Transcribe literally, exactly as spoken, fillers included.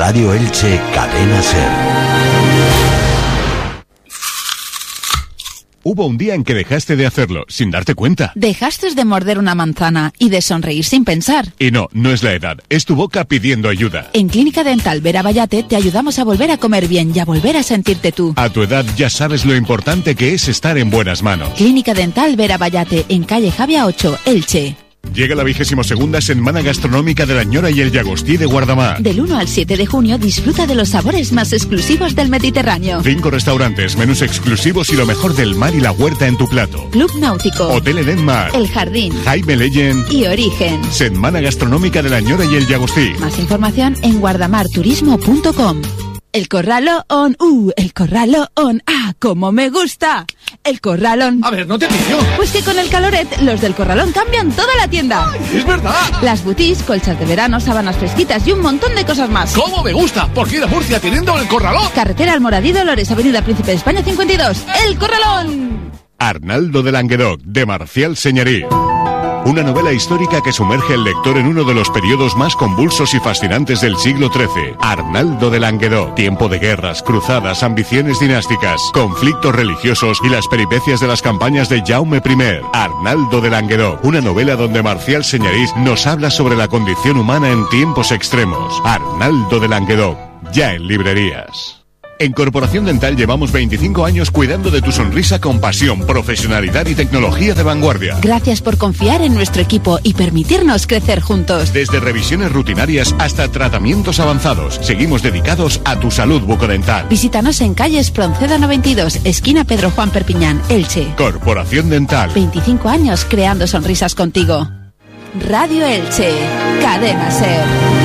Radio Elche, Cadena SER. Hubo un día en que dejaste de hacerlo, sin darte cuenta. Dejaste de morder una manzana y de sonreír sin pensar. Y no, no es la edad, es tu boca pidiendo ayuda. En Clínica Dental Vera Vallate te ayudamos a volver a comer bien y a volver a sentirte tú. A tu edad ya sabes lo importante que es estar en buenas manos. Clínica Dental Vera Vallate, en calle Javia ocho, Elche. Llega la vigésimo segunda Semana Gastronómica de la Ñora y el Llagostí de Guardamar. Del uno al siete de junio disfruta de los sabores más exclusivos del Mediterráneo. Cinco restaurantes, menús exclusivos y lo mejor del mar y la huerta en tu plato. Club Náutico, Hotel Eden Mar, El Jardín, Jaime Legend y Origen. Semana Gastronómica de la Ñora y el Llagostí. Más información en guardamarturismo punto com. El Corralón, uh, el Corralón, ah, cómo me gusta. El Corralón. A ver, no te pillo. Pues que con el Caloret, los del Corralón cambian toda la tienda. ¡Ay, es verdad! Las boutis, colchas de verano, sábanas fresquitas y un montón de cosas más. ¡Cómo me gusta! ¿Por qué ir a Murcia teniendo el Corralón? Carretera Almoradí Dolores, Avenida Príncipe de España cincuenta y dos. El Corralón. Arnaldo de Languedoc, de Marcial Señorí. Una novela histórica que sumerge al lector en uno de los periodos más convulsos y fascinantes del siglo trece. Arnaldo de Languedoc. Tiempo de guerras, cruzadas, ambiciones dinásticas, conflictos religiosos y las peripecias de las campañas de Jaume primero. Arnaldo de Languedoc. Una novela donde Marcial Señarís nos habla sobre la condición humana en tiempos extremos. Arnaldo de Languedoc. Ya en librerías. En Corporación Dental llevamos veinticinco años cuidando de tu sonrisa con pasión, profesionalidad y tecnología de vanguardia. Gracias por confiar en nuestro equipo y permitirnos crecer juntos. Desde revisiones rutinarias hasta tratamientos avanzados, seguimos dedicados a tu salud bucodental. Visítanos en calle Espronceda noventa y dos, esquina Pedro Juan Perpiñán, Elche. Corporación Dental. veinticinco años creando sonrisas contigo. Radio Elche, Cadena SER.